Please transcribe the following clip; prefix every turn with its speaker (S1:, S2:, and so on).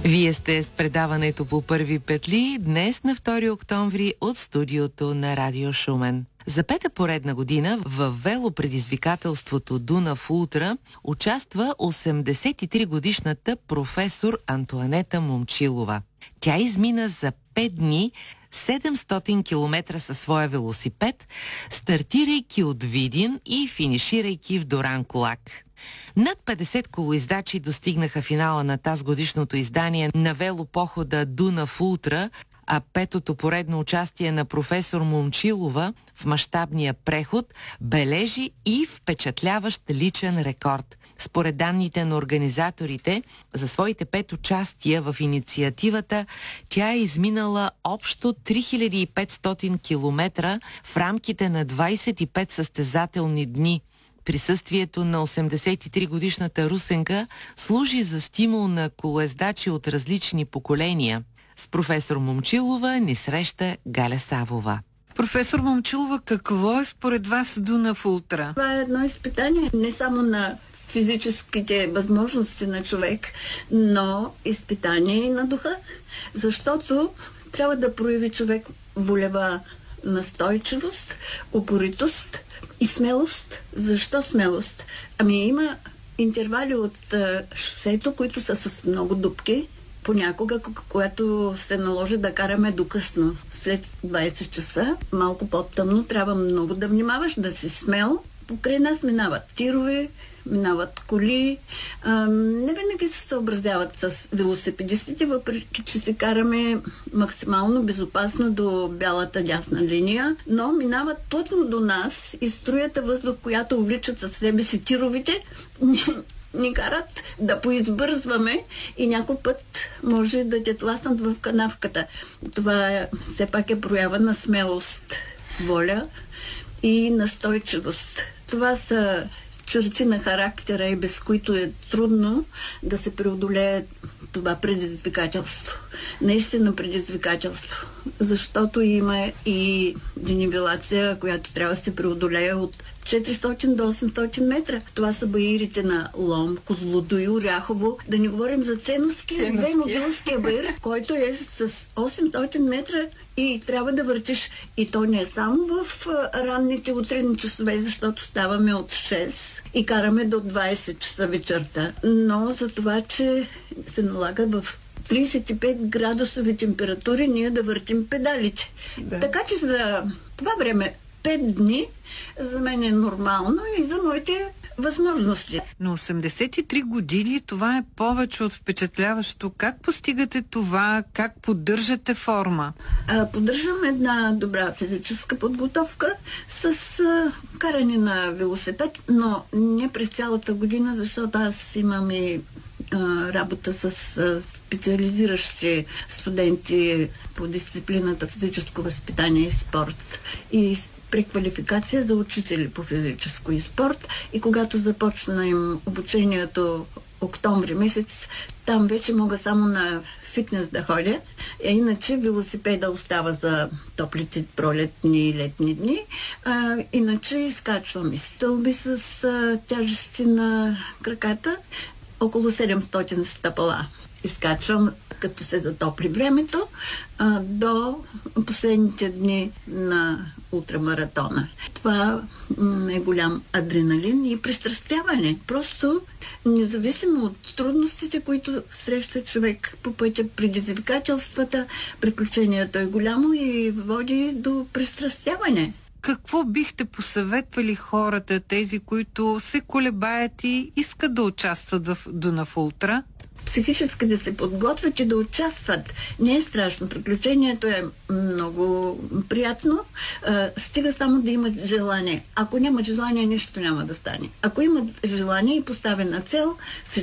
S1: Вие сте с предаването по първи петли днес на 2 октомври от студиото на Радио Шумен. За пета поредна година в велопредизвикателството Дунав Ултра участва 83-годишната професор Антоанета Момчилова. Тя измина за 5 дни 700 км със своя велосипед, стартирайки от Видин и финиширайки в Дуранкулак. Над 50 колоиздачи достигнаха финала на тазгодишното издание на велопохода Дунав Ултра, а петото поредно участие на професор Момчилова в мащабния преход бележи и впечатляващ личен рекорд. Според данните на организаторите, за своите 5 участия в инициативата, тя е изминала общо 3500 км в рамките на 25 състезателни дни. Присъствието на 83-годишната русенка служи за стимул на колоездачи от различни поколения. С професор Момчилова ни среща Галя Савова.
S2: Професор Момчилова, какво е според вас Дунав Ултра?
S3: Това е едно изпитание не само на физическите възможности на човек, но изпитание и на духа, защото трябва да прояви човек волева настойчивост, упоритост и смелост. Защо смелост? Има интервали от шосето, които са с много дупки. Понякога, когато се наложи да караме до късно, след 20 часа, малко по-тъмно, трябва много да внимаваш, да си смел. Покрай нас минават тирове, минават коли. Не винаги се съобразяват с велосипедистите, въпреки че се караме максимално безопасно до бялата дясна линия, но минават плътно до нас и струята въздух, която увличат със себе си тировите, ни карат да поизбързваме и някой път може да те тласнат в канавката. Това все пак е проява на смелост, воля и настойчивост. Това са черти на характера и без които е трудно да се преодолее това предизвикателство. Наистина предизвикателство, защото има и денивелация, която трябва да се преодолее от 400 до 800 метра. Това са баирите на Лом, Козлодуй, Оряхово. Да не говорим за Вейнодилския баир, който е с 800 метра и трябва да въртиш. И то не е само в ранните утренни часове, защото ставаме от 6 и караме до 20 часа вечерта. Но за това, че се налага в 35 градусови температури ние да въртим педалите. Да. Така че за това време 5 дни за мен е нормално и за моите възможности.
S2: Но 83 години, това е повече от впечатляващо. Как постигате това? Как поддържате форма?
S3: Поддържам една добра физическа подготовка с каране на велосипед, но не през цялата година, защото аз имам и работа с специализиращи студенти по дисциплината физическо възпитание и спорт и преквалификация за учители по физическо и спорт. И когато започна им обучението октомври месец, там вече мога само на фитнес да ходя. Иначе велосипеда остава за топлите пролетни и летни дни. Иначе изкачвам и стълби с тяжести на краката. Около 700 стъпала изкачвам, като се затопли времето, до последните дни на ултрамаратона. Това е голям адреналин и пристрастяване. Просто независимо от трудностите, които среща човек по пътя, предизвикателствата, приключението е голямо и води до пристрастяване.
S2: Какво бихте посъветвали хората, тези, които се колебаят и искат да участват в Дунав Ултра?
S3: Психически да се подготвят и да участват. Не е страшно. Приключението е много приятно. Стига само да имат желание. Ако нямат желание, нищо няма да стане. Ако имат желание и поставена цел,